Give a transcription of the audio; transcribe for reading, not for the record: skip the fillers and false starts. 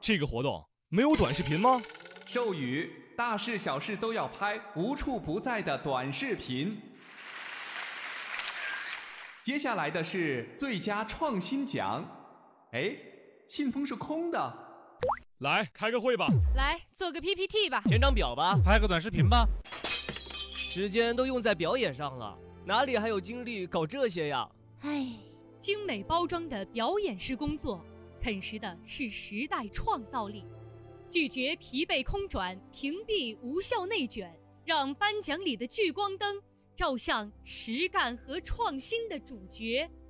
这个活动没有短视频吗？ 授予大事小事都要拍，无处不在的短视频。接下来的是最佳创新奖。哎，信封是空的。 来开个会吧， 来做个 PPT 吧， 填张表吧， 拍个短视频吧。 时间都用在表演上了，哪里还有精力搞这些呀？ 唉，精美包装的表演式工作，啃食的是时代创造力。拒绝疲惫空转，屏蔽无效内卷，让颁奖里的聚光灯照向实干和创新的主角。